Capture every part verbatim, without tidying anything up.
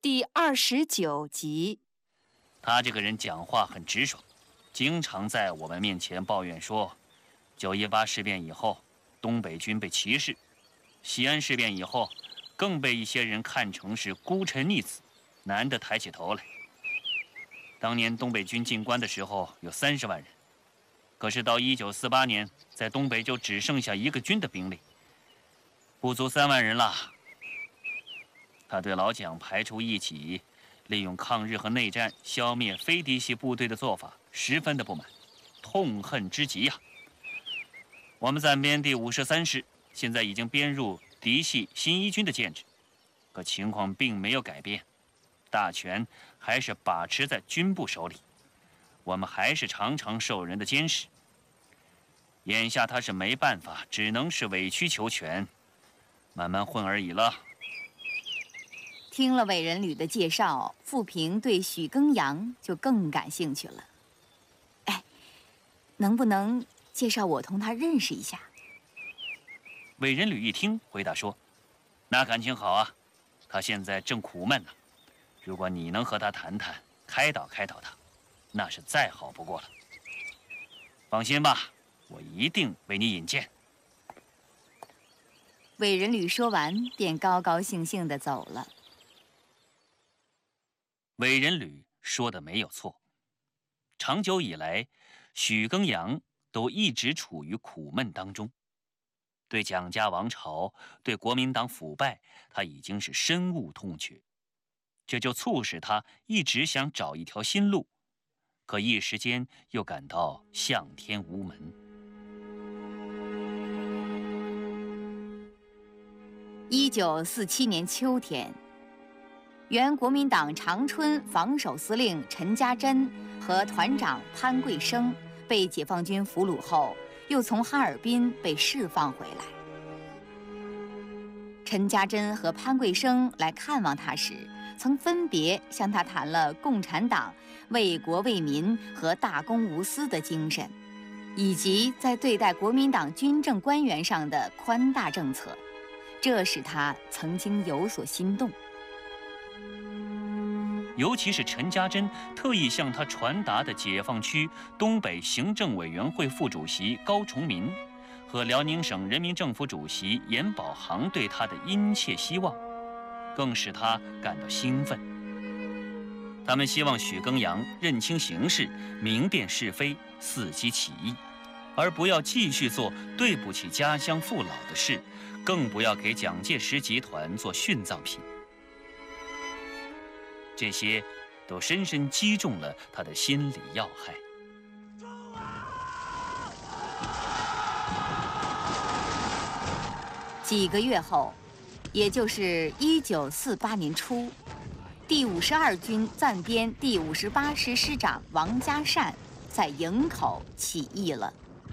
第二十九集。 他这个人讲话很直爽，经常在我们面前抱怨说，九一八事变以后，东北军被歧视；西安事变以后，更被一些人看成是孤臣逆子，难得抬起头来。当年东北军进关的时候有三十万人，可是到一九四八年，在东北就只剩下一个军的兵力，不足三万人了。他对老蒋排除异己，利用抗日和内战消灭非嫡系部队的做法十分的不满，痛恨之极呀、啊。我们暂编第五十三师现在已经编入嫡系新一军的建制，可情况并没有改变，大权还是把持在军部手里，我们还是常常受人的监视。眼下他是没办法，只能是委曲求全，慢慢混而已了。 听了伟人旅的介绍，傅平对许耕阳就更感兴趣了。哎，能不能介绍我同他认识一下？ 伟人旅一听，回答说：“那感情好啊，他现在正苦闷呢。如果你能和他谈谈，开导开导他，那是再好不过了。放心吧，我一定为你引荐。” 伟人旅说完，便高高兴兴地走了。 伟人旅说的没有错，长久以来，许耕阳都一直处于苦闷当中。对蒋家王朝、对国民党腐败，他已经是深恶痛绝，这就促使他一直想找一条新路，可一时间又感到向天无门。 一九四七年秋天，原国民党长春防守司令陈家珍和团长潘桂生被解放军俘虏后，又从哈尔滨被释放回来。陈家珍和潘桂生来看望他时，曾分别向他谈了共产党为国为民和大公无私的精神，以及在对待国民党军政官员上的宽大政策，这使他曾经有所心动。 尤其是陈家珍特意向他传达的解放区东北行政委员会副主席高崇民和辽宁省人民政府主席严保行对他的殷切希望，更使他感到兴奋。他们希望许耕阳认清形势，明辨是非，伺机起义，而不要继续做对不起家乡父老的事，更不要给蒋介石集团做殉葬品。这些都深深击中了他的心理要害。 几个月后，也就是一九四八年初，第五十二军暂编第五十八师师长王家善在营口起义了，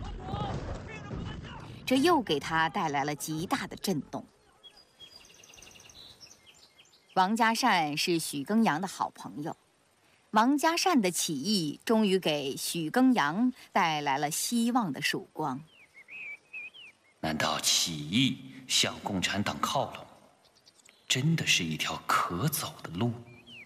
这又给他带来了极大的震动。王家善是许耕阳的好朋友，王家善的起义终于给许耕阳带来了希望的曙光。 难道起义向共产党靠拢，真的是一条可走的路？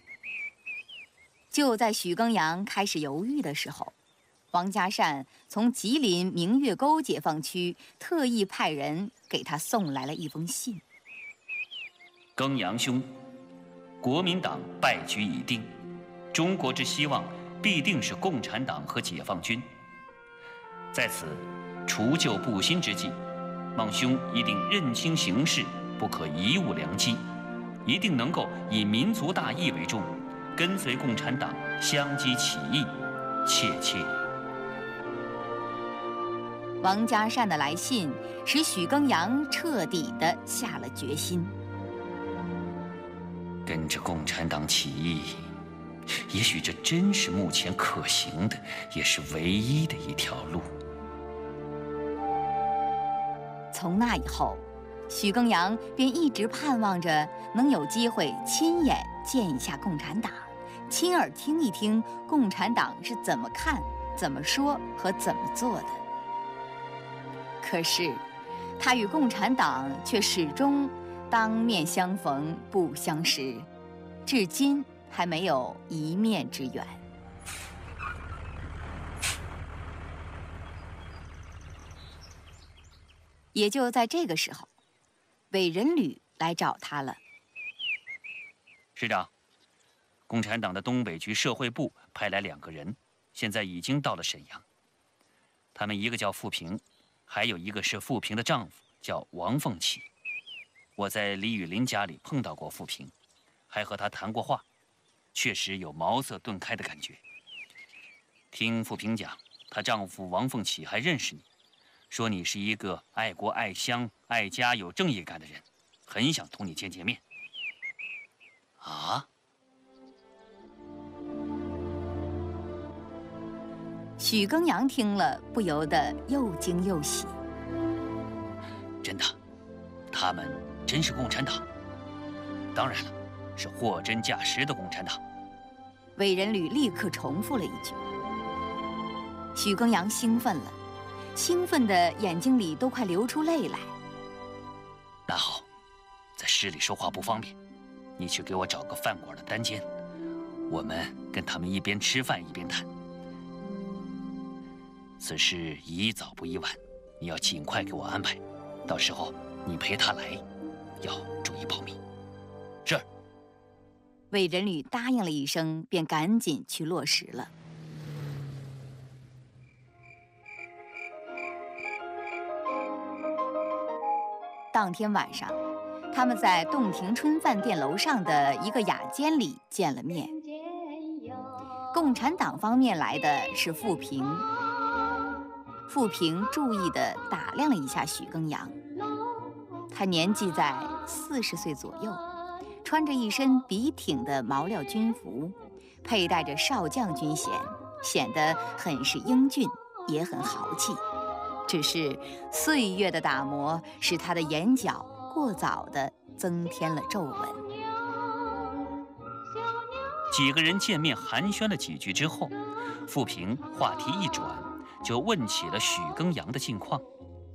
就在许耕阳开始犹豫的时候，王家善从吉林明月沟解放区特意派人给他送来了一封信。 耕阳兄，国民党败局已定，中国之希望必定是共产党和解放军。在此除旧布新之际，望兄一定认清形势，不可贻误良机，一定能够以民族大义为重，跟随共产党相机起义，切切。 王家善的来信使许耕阳彻底地下了决心。 跟着共产党起义，也许这真是目前可行的，也是唯一的一条路。 从那以后，许耕阳便一直盼望着能有机会亲眼见一下共产党，亲耳听一听共产党是怎么看、怎么说和怎么做的。可是，他与共产党却始终当面相逢不相识， 至今还没有一面之缘。也就在这个时候，韦仁履来找他了。 师长，共产党的东北局社会部派来两个人，现在已经到了沈阳。他们一个叫富平，还有一个是富平的丈夫，叫王凤起。我在李雨林家里碰到过富平，还和他谈过话，确实有茅塞顿开的感觉。听富平讲，她丈夫王凤起还认识你，说你是一个爱国爱乡、爱家、有正义感的人，很想同你见见面。啊？ 许耕阳听了，不由得又惊又喜。 真的，他们真是共产党？当然了，是货真价实的共产党。 韦仁履立刻重复了一句。许耕阳兴奋了，兴奋的眼睛里都快流出泪来。 那好，在市里说话不方便，你去给我找个饭馆的单间，我们跟他们一边吃饭一边谈。此事宜早不宜晚，你要尽快给我安排。到时候你陪他来，要注意保密。是。 韦仁履答应了一声，便赶紧去落实了。当天晚上，他们在洞庭春饭店楼上的一个雅间里见了面。共产党方面来的是富平。富平注意地打量了一下许耕阳，他年纪在四十岁左右，穿着一身笔挺的毛料军服，佩戴着少将军衔，显得很是英俊，也很豪气。只是岁月的打磨，使他的眼角过早地增添了皱纹。 几个人见面寒暄了几句之后，富平话题一转，就问起了许耕阳的近况。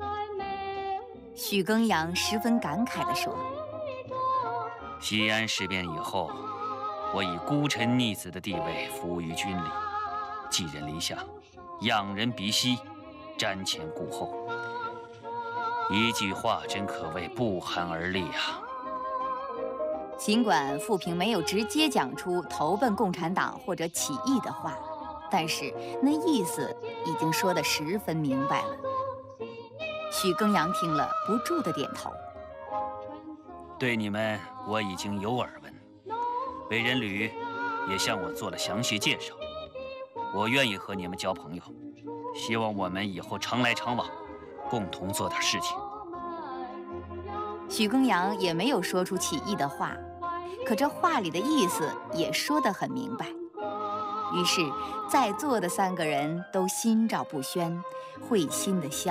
许耕阳十分感慨地说： 西安事变以后，我以孤臣逆子的地位服务于军里，寄人篱下，仰人鼻息，瞻前顾后，一句话真可谓不寒而栗啊。 尽管富平没有直接讲出投奔共产党或者起义的话，但是那意思已经说得十分明白了。许耕阳听了，不住地点头。 对你们我已经有耳闻，韦仁履也向我做了详细介绍。我愿意和你们交朋友，希望我们以后常来常往，共同做点事情。 许耕阳也没有说出起义的话，可这话里的意思也说得很明白。于是在座的三个人都心照不宣，会心的相